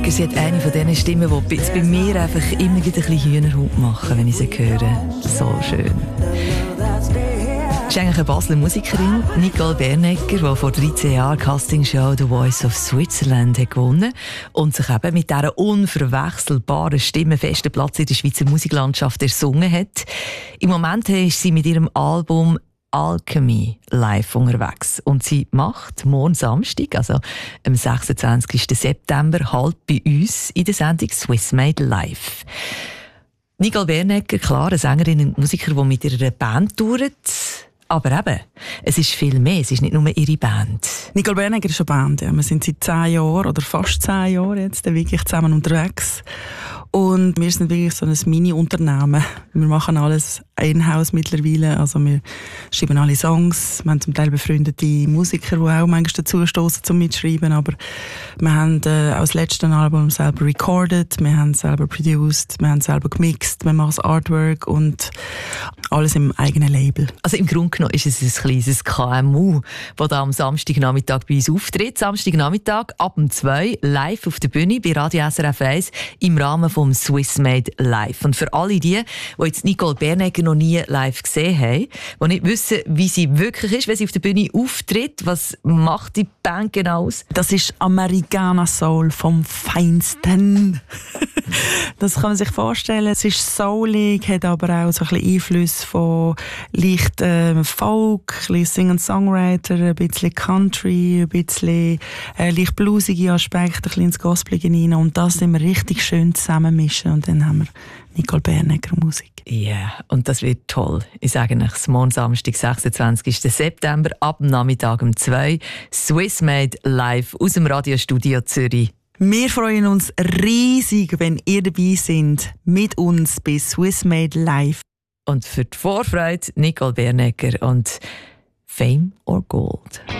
Bernegger, sie hat eine von diesen Stimmen, die bei mir einfach immer ein bisschen Hühnerhaut machen, wenn ich sie höre. So schön. Sie ist eigentlich eine Basler Musikerin, Nicole Bernegger, die vor 13 Jahren die Castingshow «The Voice of Switzerland» hat gewonnen und sich eben mit dieser unverwechselbaren Stimme festen Platz in der Schweizer Musiklandschaft ersungen hat. Im Moment ist sie mit ihrem Album Alchemy live unterwegs. Und sie macht morgen Samstag, also am 26. September, halt bei uns in der Sendung «Swiss Made Live». Nicole Bernegger, klar, eine Sängerin und Musiker, die mit ihrer Band touret. Aber eben, es ist viel mehr, es ist nicht nur ihre Band. Nicole Bernegger ist eine Band, ja. Wir sind seit 10 Jahren oder fast 10 Jahren jetzt wirklich zusammen unterwegs. Und wir sind wirklich so ein Mini-Unternehmen. Wir machen alles in-house mittlerweile. Also wir schreiben alle Songs. Wir haben zum Teil befreundete Musiker, die auch manchmal dazu stoßen zum Mitschreiben. Aber wir haben auch das letzte Album selber recorded, wir haben selber produced, wir haben selber gemixt, wir machen das Artwork und alles im eigenen Label. Also im Grunde genommen ist es ein kleines KMU, das da am Samstagnachmittag bei uns auftritt. Samstagnachmittag ab 2 live auf der Bühne bei Radio SRF 1 im Rahmen vom Swiss Made Live. Und für alle die jetzt Nicole Bernegger noch nie live gesehen haben, die nicht wissen, wie sie wirklich ist, wenn sie auf der Bühne auftritt, was macht die Band genau aus? Das ist Americana Soul vom Feinsten. Das kann man sich vorstellen. Es ist soulig, hat aber auch so ein bisschen Einfluss von leicht Folk, ein bisschen Sing-and-Songwriter, ein bisschen Country, ein bisschen leicht bluesige Aspekte, ein bisschen ins Gospel hinein. Und das sind wir richtig schön zusammenmischen. Und dann haben wir Nicole Bernegger Musik. Ja, yeah, und das wird toll. Ich sage euch, morgen Samstag, 26. September, ab dem Nachmittag um 2 Swiss Made live aus dem Radiostudio Zürich. Wir freuen uns riesig, wenn ihr dabei seid mit uns bei Swiss Made Live. Und für die Vorfreude Nicole Bernegger und Fame or Gold.